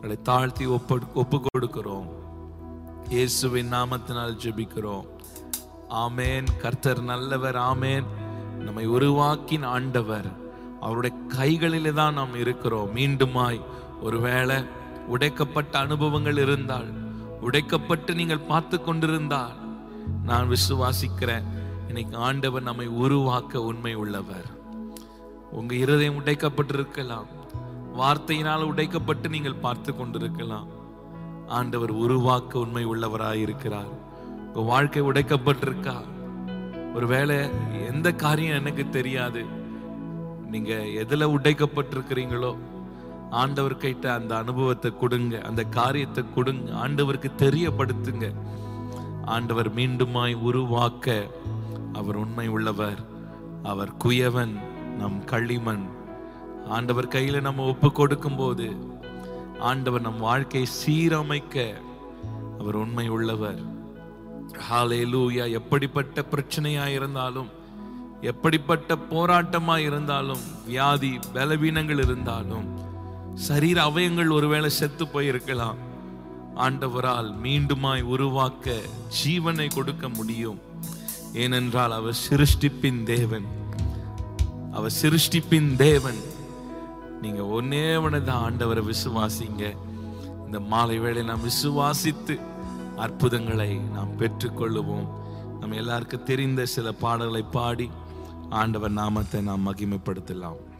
தாழ்த்தி ஒப்பு கொடுக்கிறோம். இயேசுவின் நாமத்தினால் ஜெபிக்கிறோம். ஆமேன். கர்த்தர் நல்லவர். ஆமேன். நம்மை உருவாக்கின ஆண்டவர், அவருடைய கைகளிலே தான் நாம் இருக்கிறோம். மீண்டுமாய் ஒருவேளை உடைக்கப்பட்ட அனுபவங்கள் இருந்தால், உடைக்கப்பட்டு நீங்கள் பார்த்து கொண்டிருந்தால், நான் விசுவாசிக்கிறேன், இன்னைக்கு ஆண்டவர் நம்மை உருவாக்க உண்மை உள்ளவர். உங்க இருதயம் உடைக்கப்பட்டிருக்கலாம், வார்த்தையினால் உடைக்கப்பட்டு நீங்கள் பார்த்து கொண்டிருக்கலாம். ஆண்டவர் உருவாக்க உண்மை உள்ளவராயிருக்கிறார். உங்க வாழ்க்கை உடைக்கப்பட்டிருக்கா? ஒருவேளை எந்த காரியம் எனக்கு தெரியாது, நீங்க எதுல உடைக்கப்பட்டிருக்கிறீங்களோ ஆண்டவர் கிட்ட அந்த அனுபவத்தை கொடுங்க, அந்த காரியத்தை கொடுங்க, ஆண்டவருக்கு தெரியப்படுத்துங்க. ஆண்டவர் மீண்டுமாய் உருவாக்க அவர் உண்மை உள்ளவர். அவர் குயவன், நம் களிமண். ஆண்டவர் கையில நம்ம ஒப்பு கொடுக்கும் போது ஆண்டவர் நம் வாழ்க்கையை சீரமைக்க அவர் உண்மை உள்ளவர். ஹல்லேலூயா. எப்படிப்பட்ட பிரச்சனையா இருந்தாலும், எப்படிப்பட்ட போராட்டமா இருந்தாலும், வியாதி பலவீனங்கள் இருந்தாலும், சரீர அவயங்கள் ஒருவேளை செத்து போயிருக்கலாம், ஆண்டவரால் மீண்டுமாய் உருவாக்க ஜீவனை கொடுக்க முடியும். ஏனென்றால் அவர் சிருஷ்டிப்பின் தேவன். அவர் சிருஷ்டிப்பின் தேவன். நீங்க ஒன்னேவனதான் ஆண்டவரை விசுவாசிங்க. இந்த மாலை வேளை நாம் விசுவாசித்து அற்புதங்களை நாம் பெற்றுக்கொள்ளுவோம். நம்ம எல்லாருக்கும் தெரிந்த சில பாடல்களை பாடி ஆண்டவர் நாமத்தை நாம் மகிமைப்படுத்தலாம்.